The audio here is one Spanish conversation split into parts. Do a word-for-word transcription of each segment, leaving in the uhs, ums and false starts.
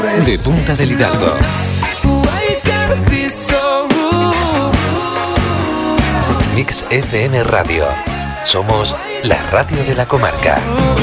de Punta del Hidalgo. Mix F M Radio. Somos la radio de la comarca.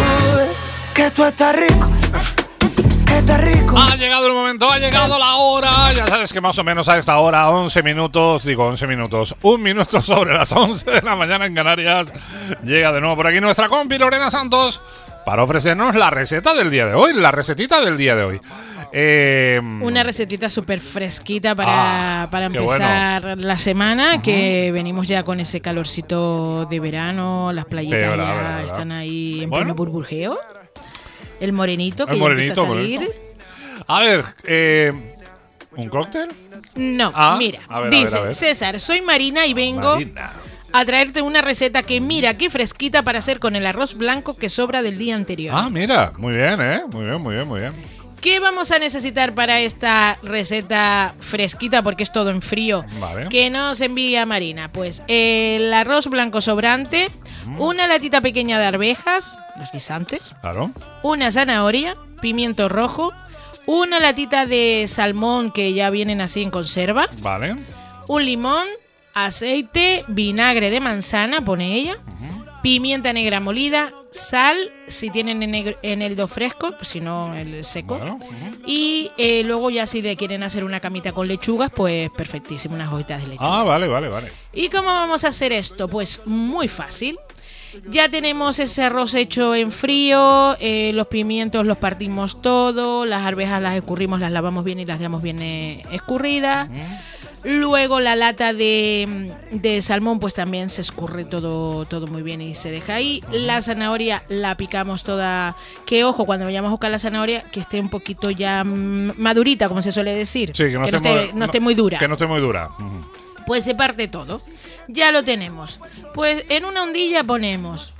Que tú estás rico. Que estás rico. Ha llegado el momento, ha llegado la hora. Ya sabes que más o menos a esta hora, once minutos, digo once minutos, un minuto sobre las once de la mañana en Canarias, llega de nuevo por aquí nuestra compi Lorena Santos para ofrecernos la receta del día de hoy, la recetita del día de hoy. Eh, Una recetita súper fresquita para, ah, para empezar bueno. la semana, uh-huh. que venimos ya con ese calorcito de verano, las playitas sí, ya verdad, verdad. están ahí en Bueno. pleno burbujeo. El morenito que El ya morenito, empieza a salir. morenito. A ver, eh, ¿un cóctel? No, Ah, mira, a ver, a dice ver, a ver. César, soy Marina y vengo Marina. a traerte una receta que mira qué fresquita para hacer con el arroz blanco que sobra del día anterior. Ah, mira, muy bien, ¿eh? Muy bien, muy bien, muy bien. ¿Qué vamos a necesitar para esta receta fresquita? Porque es todo en frío. Vale. Que nos envía Marina. Pues el arroz blanco sobrante, mm. una latita pequeña de arvejas, los guisantes, Claro. una zanahoria, pimiento rojo, una latita de salmón que ya vienen así en conserva, Vale. un limón, aceite, vinagre de manzana, pone ella, uh-huh. pimienta negra molida, sal, si tienen en el do fresco, si no el seco. Bueno, uh-huh. Y eh, luego ya si le quieren hacer una camita con lechugas, pues perfectísimo, unas hojitas de lechuga. Ah, vale, vale, vale. ¿Y cómo vamos a hacer esto? Pues muy fácil. Ya tenemos ese arroz hecho en frío, eh, los pimientos los partimos todo, las arvejas las escurrimos, las lavamos bien y las dejamos bien eh, escurridas. Uh-huh. Luego la lata de, de salmón pues también se escurre todo, todo muy bien y se deja ahí. Uh-huh. La zanahoria la picamos toda, que ojo, cuando vayamos a buscar la zanahoria, que esté un poquito ya madurita, como se suele decir. Sí, que no, que esté, no, esté, no, no esté muy dura. Que no esté muy dura. Uh-huh. Pues se parte todo. Ya lo tenemos. Pues en una ondilla ponemos